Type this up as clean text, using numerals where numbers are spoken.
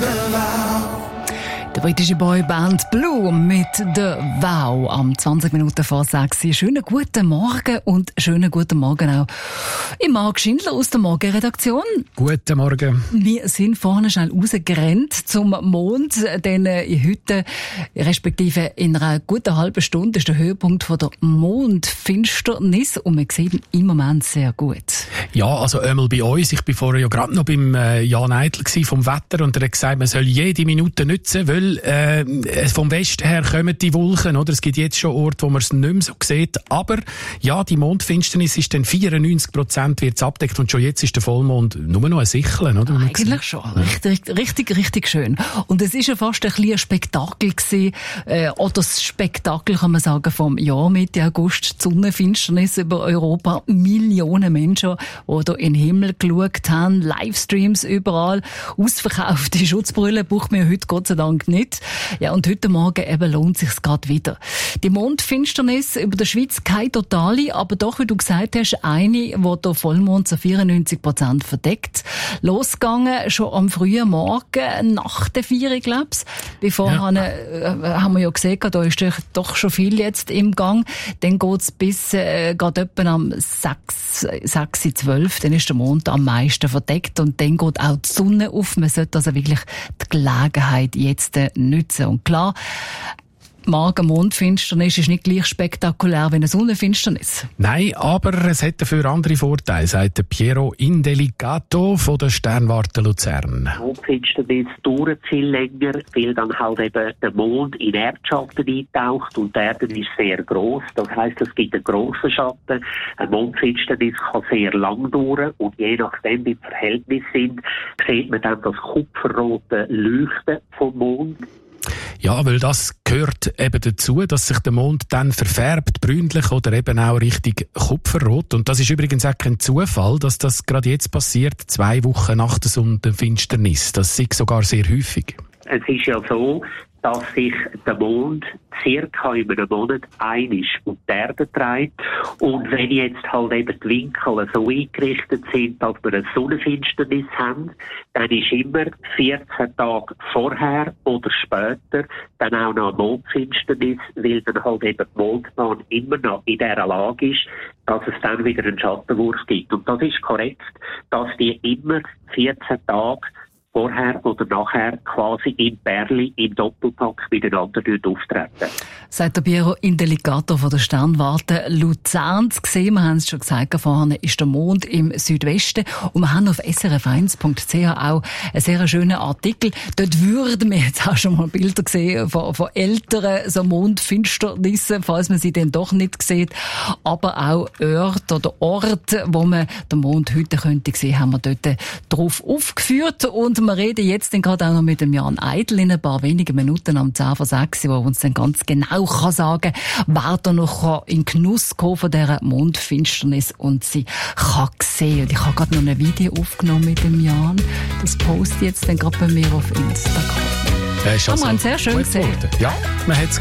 Die britische Boyband Blue mit der Wow am 20 Minuten vor 6. Schönen guten Morgen und schönen guten Morgen auch im Marc Schindler aus der Morgenredaktion. Guten Morgen. Wir sind vorne schnell rausgerannt zum Mond, denn heute, respektive in einer guten halben Stunde, ist der Höhepunkt von der Mondfinsternis und wir sehen im Moment sehr gut. Ja, also einmal bei uns. Ich bin vorher ja gerade noch beim Jan Eitel vom Wetter und er hat gesagt, man soll jede Minute nutzen, weil vom Westen her kommen die Wolken, oder? Es gibt jetzt schon Orte, wo man es nicht mehr so sieht. Aber ja, die Mondfinsternis ist dann 94% wird's abdeckt und schon jetzt ist der Vollmond nur noch ein Sicheln, oder? Eigentlich schon. Richtig schön. Und es ist ja fast ein bisschen ein Spektakel gewesen, oder das Spektakel, kann man sagen, vom Jahr Mitte August, die Sonnenfinsternis über Europa. Millionen Menschen, die da in den Himmel geschaut haben, Livestreams überall, ausverkaufte Schutzbrille braucht man heute Gott sei Dank nicht. Ja, und heute Morgen eben lohnt sich's gerade wieder. Die Mondfinsternis über der Schweiz keine totale, aber doch, wie du gesagt hast, eine, wo der Vollmond zu 94% verdeckt. Losgegangen schon am frühen Morgen, nach der 4, glaub's. Bevor haben wir ja gesehen, da ist doch schon viel jetzt im Gang. Dann geht's bis gerade etwa am 6:12, dann ist der Mond am meisten verdeckt und dann geht auch die Sonne auf. Man sollte also wirklich die Gelegenheit jetzt nutzen. Und klar, morgen Mondfinsternis ist nicht gleich spektakulär wie eine Sonnenfinsternis. Nein, aber es hat dafür andere Vorteile, sagt der Piero Indelicato von der Sternwarte Luzern. Mondfinsternis dauert viel länger, weil dann halt eben der Mond in Erdschatten eintaucht und der Erde ist sehr gross. Das heisst, es gibt einen grossen Schatten. Eine Mondfinsternis kann sehr lang dauern und je nachdem, wie die Verhältnisse sind, sieht man dann das kupferrote Leuchten vom Mond. Ja, weil das gehört eben dazu, dass sich der Mond dann verfärbt, brünlich oder eben auch richtig kupferrot. Und das ist übrigens auch kein Zufall, dass das gerade jetzt passiert, 2 Wochen nach der Sonnenfinsternis. Das ist sogar sehr häufig. Es ist ja so, dass sich der Mond circa in einem Monat einmal um die Erde dreht. Und wenn jetzt halt eben die Winkel so eingerichtet sind, dass wir eine Sonnenfinsternis haben, dann ist immer 14 Tage vorher oder später dann auch noch eine Mondfinsternis, weil dann halt eben die Mondbahn immer noch in dieser Lage ist, dass es dann wieder einen Schattenwurf gibt. Und das ist korrekt, dass die immer 14 Tage vorher oder nachher quasi im Pärli, im Doppelpack miteinander auftreten. Sagt der Piero Indelicato von der Sternwarte Luzern. Gesehen, wir haben es schon gesagt, vorne ist der Mond im Südwesten und wir haben auf srf1.ch auch einen sehr schönen Artikel. Dort würden wir jetzt auch schon mal Bilder sehen von älteren so Mondfinsternissen, falls man sie dann doch nicht sieht. Aber auch Orte, wo man den Mond heute könnte sehen, haben wir dort drauf aufgeführt. Und wir reden jetzt gerade auch noch mit dem Jan Eitel in ein paar wenigen Minuten am 10:06, wo uns dann ganz genau kann sagen, wer da noch in Genuss kommen von dieser Mondfinsternis und sie kann sehen. Und ich habe gerade noch ein Video aufgenommen mit dem Jan. Das poste ich jetzt dann gerade bei mir auf Instagram. Haben wir sehr schön gesehen. Ja, man hat es